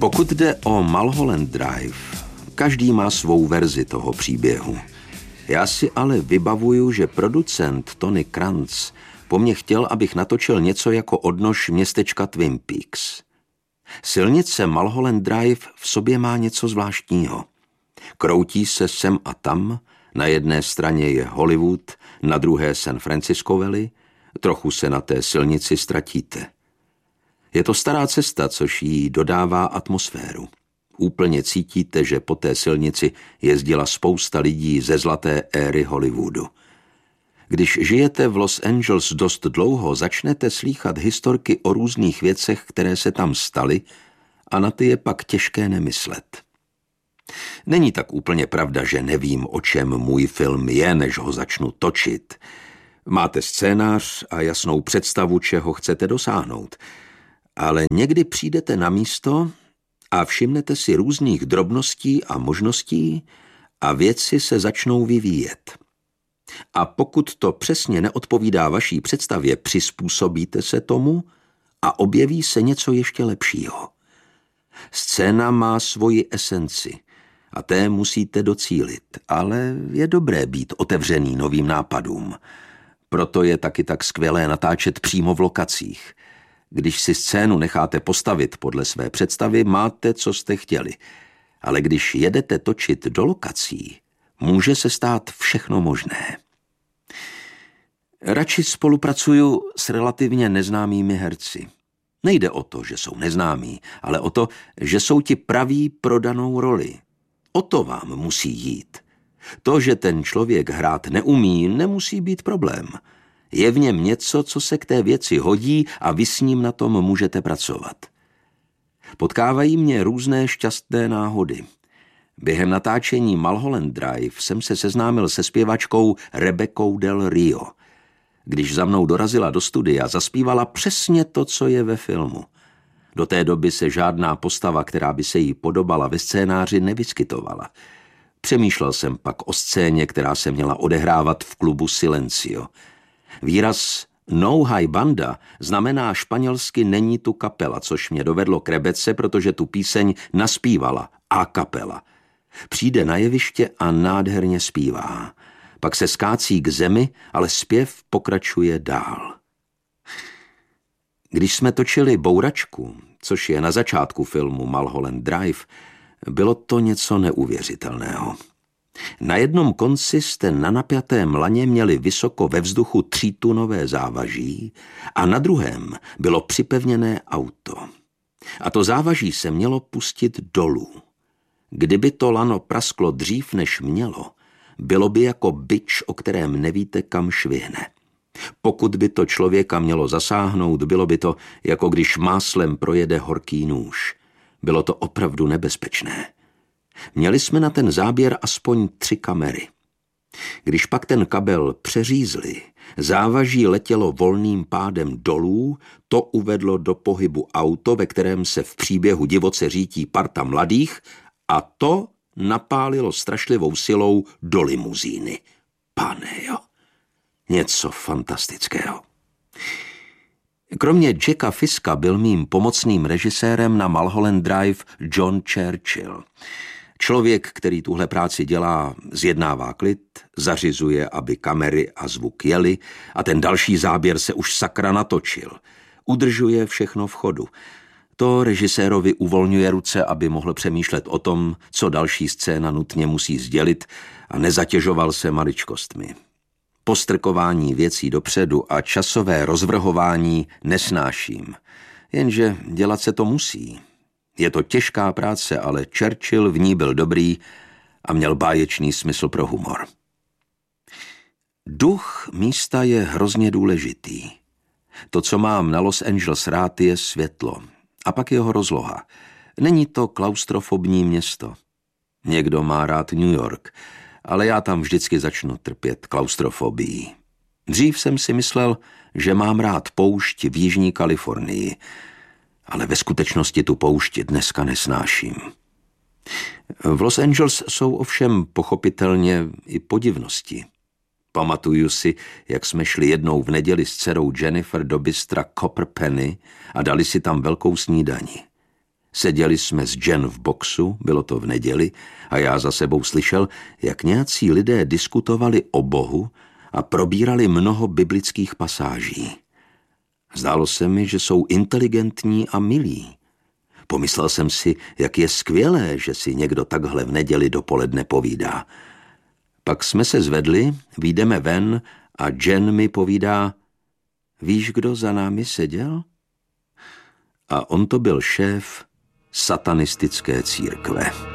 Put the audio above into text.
Pokud jde o Mulholland Drive, každý má svou verzi toho příběhu. Já si ale vybavuju, že producent Tony Krantz po mně chtěl, abych natočil něco jako odnož městečka Twin Peaks. Silnice Mulholland Drive v sobě má něco zvláštního. Kroutí se sem a tam, na jedné straně je Hollywood, na druhé San Francisco Valley, trochu se na té silnici ztratíte. Je to stará cesta, což jí dodává atmosféru. Úplně cítíte, že po té silnici jezdila spousta lidí ze zlaté éry Hollywoodu. Když žijete v Los Angeles dost dlouho, začnete slýchat historky o různých věcech, které se tam staly, a na ty je pak těžké nemyslet. Není tak úplně pravda, že nevím, o čem můj film je, než ho začnu točit. Máte scénář a jasnou představu, čeho chcete dosáhnout. Ale někdy přijdete na místo a všimnete si různých drobností a možností a věci se začnou vyvíjet. A pokud to přesně neodpovídá vaší představě, přizpůsobíte se tomu a objeví se něco ještě lepšího. Scéna má svoji esenci a té musíte docílit, ale je dobré být otevřený novým nápadům. Proto je taky tak skvělé natáčet přímo v lokacích. Když si scénu necháte postavit podle své představy, máte, co jste chtěli. Ale když jedete točit do lokací, může se stát všechno možné. Radši spolupracuju s relativně neznámými herci. Nejde o to, že jsou neznámí, ale o to, že jsou ti praví pro danou roli. O to vám musí jít. To, že ten člověk hrát neumí, nemusí být problém. Je v něm něco, co se k té věci hodí a vy s ním na tom můžete pracovat. Potkávají mě různé šťastné náhody. Během natáčení Mulholland Drive jsem se seznámil se zpěvačkou Rebeckou Del Rio. Když za mnou dorazila do studia, zaspívala přesně to, co je ve filmu. Do té doby se žádná postava, která by se jí podobala ve scénáři, nevyskytovala. Přemýšlel jsem pak o scéně, která se měla odehrávat v klubu Silencio. Výraz No hay banda znamená španělsky není tu kapela, což mě dovedlo k Rebece, protože tu píseň naspívala a kapela. Přijde na jeviště a nádherně zpívá. Pak se skácí k zemi, ale zpěv pokračuje dál. Když jsme točili Bouračku, což je na začátku filmu Mulholland Drive, bylo to něco neuvěřitelného. Na jednom konci jste na napjatém laně měli vysoko ve vzduchu 3tunové závaží a na druhém bylo připevněné auto. A to závaží se mělo pustit dolů. Kdyby to lano prasklo dřív, než mělo, bylo by jako bič, o kterém nevíte, kam švihne. Pokud by to člověka mělo zasáhnout, bylo by to, jako když máslem projede horký nůž. Bylo to opravdu nebezpečné. Měli jsme na ten záběr aspoň 3 kamery. Když pak ten kabel přeřízli, závaží letělo volným pádem dolů, to uvedlo do pohybu auto, ve kterém se v příběhu divoce řítí parta mladých, a to napálilo strašlivou silou do limuzíny. Panejo, něco fantastického. Kromě Jacka Fiska byl mým pomocným režisérem na Mulholland Drive John Churchill. Člověk, který tuhle práci dělá, zjednává klid, zařizuje, aby kamery a zvuk jeli a ten další záběr se už sakra natočil. Udržuje všechno v chodu. To režisérovi uvolňuje ruce, aby mohl přemýšlet o tom, co další scéna nutně musí sdělit a nezatěžoval se maličkostmi. Postrkování věcí dopředu a časové rozvrhování nesnáším. Jenže dělat se to musí. Je to těžká práce, ale Churchill v ní byl dobrý a měl báječný smysl pro humor. Duch místa je hrozně důležitý. To, co mám na Los Angeles rád, je světlo. A pak jeho rozloha. Není to klaustrofobní město. Někdo má rád New York, ale já tam vždycky začnu trpět klaustrofobii. Dřív jsem si myslel, že mám rád poušť v jižní Kalifornii, ale ve skutečnosti tu poušť dneska nesnáším. V Los Angeles jsou ovšem pochopitelně i podivnosti. Pamatuju si, jak jsme šli jednou v neděli s dcerou Jennifer do bystra Copper Penny a dali si tam velkou snídani. Seděli jsme s Jen v boxu, bylo to v neděli, a já za sebou slyšel, jak nějací lidé diskutovali o Bohu a probírali mnoho biblických pasáží. Zdálo se mi, že jsou inteligentní a milí. Pomyslel jsem si, jak je skvělé, že si někdo takhle v neděli dopoledne povídá. Pak jsme se zvedli, vyjdeme ven a Jen mi povídá: víš, kdo za námi seděl? A on to byl šéf satanistické církve.